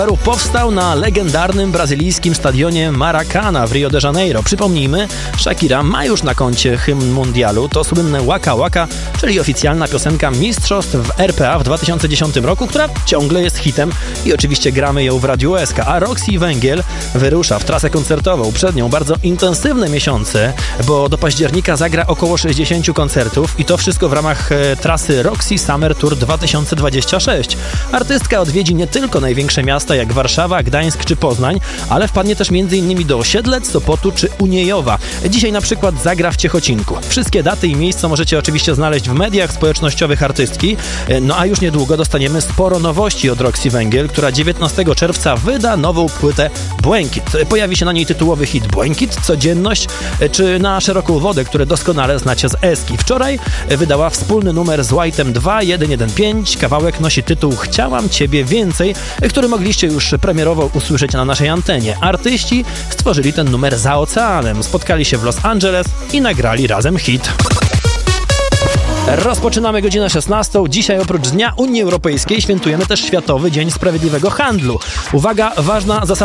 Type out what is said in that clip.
powstał na legendarnym brazylijskim stadionie Maracana w Rio de Janeiro. Przypomnijmy, Shakira ma już na koncie hymn mundialu. To słynne Waka Waka, czyli oficjalna piosenka mistrzostw w RPA w 2010 roku, która ciągle jest hitem i oczywiście gramy ją w Radiu USK. A Roxy Węgiel wyrusza w trasę koncertową. Przed nią bardzo intensywne miesiące, bo do października zagra około 60 koncertów i to wszystko w ramach trasy Roxy Summer Tour 2026. Artystka odwiedzi nie tylko największe miasta jak Warszawa, Gdańsk czy Poznań, ale wpadnie też m.in. do Siedlec, Sopotu czy Uniejowa. Dzisiaj na przykład zagra w Ciechocinku. Wszystkie daty i miejsca możecie oczywiście znaleźć w mediach społecznościowych artystki. No a już niedługo dostaniemy sporo nowości od Roxy Węgiel, która 19 czerwca wyda nową płytę Błękit. Pojawi się na niej tytułowy hit Błękit, Codzienność czy Na szeroką wodę, które doskonale znacie z Eski. Wczoraj wydała wspólny numer z White'em 2115. Kawałek nosi tytuł Chciałam Ciebie Więcej, który mogliście już premierowo usłyszeć na naszej antenie. Artyści stworzyli ten numer za oceanem, spotkali się w Los Angeles i nagrali razem hit. Rozpoczynamy godzinę 16. Dzisiaj oprócz Dnia Unii Europejskiej świętujemy też Światowy Dzień Sprawiedliwego Handlu. Uwaga, ważna zasada